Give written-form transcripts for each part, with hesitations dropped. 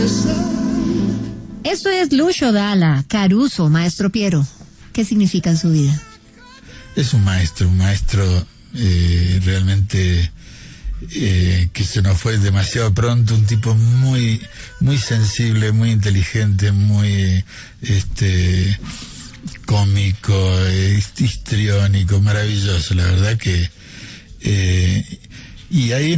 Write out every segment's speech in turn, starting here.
Eso es Lucio Dalla, Caruso, Maestro Piero. ¿Qué significa en su vida? Es un maestro realmente que se nos fue demasiado pronto, un tipo muy muy sensible, muy inteligente, muy cómico, histriónico, maravilloso, la verdad que y hay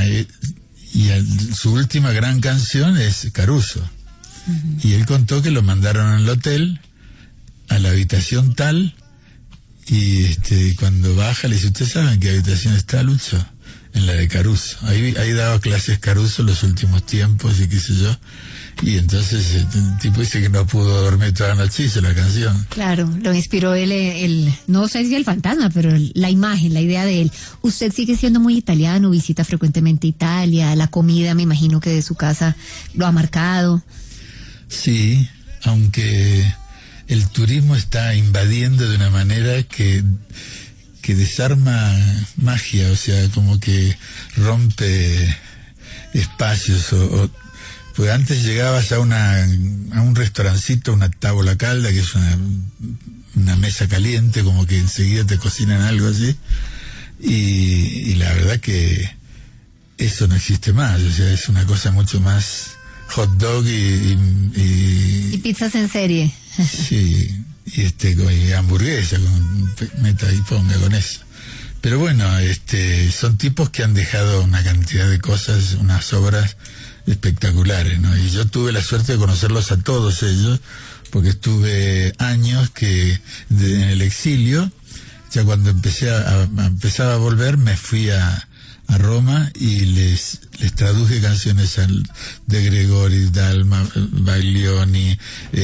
su última gran canción es Caruso. Uh-huh. Y él contó que lo mandaron al hotel, a la habitación tal, y cuando baja le dice: ¿ustedes saben en qué habitación está, Lucho? En la de Caruso. Ahí daba clases Caruso los últimos tiempos y qué sé yo. Y entonces el tipo dice que no pudo dormir toda la noche, hizo la canción. Claro, lo inspiró no sé si el fantasma, pero la imagen, la idea de él. Usted sigue siendo muy italiano, visita frecuentemente Italia, la comida me imagino que de su casa lo ha marcado. Sí, aunque el turismo está invadiendo de una manera que desarma magia, o sea, como que rompe espacios pues antes llegabas a un restaurancito, una tábola calda, que es una mesa caliente, como que enseguida te cocinan algo así, y la verdad que eso no existe más, o sea, es una cosa mucho más hot dog y pizzas en serie. Sí, y hamburguesa, meta y ponga con eso. Pero bueno, son tipos que han dejado una cantidad de cosas, unas obras espectaculares, ¿no? Y yo tuve la suerte de conocerlos a todos ellos, porque estuve años en el exilio. Ya cuando empezaba a volver, me fui a Roma y les traduje canciones de Gregori, Dalma, Baglioni,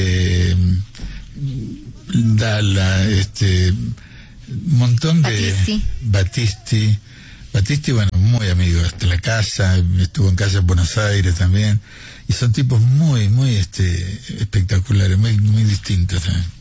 Dalla, un montón de Battisti, bueno, muy amigo, hasta la casa, estuvo en casa en Buenos Aires también, y son tipos muy, muy espectaculares, muy, muy distintos también.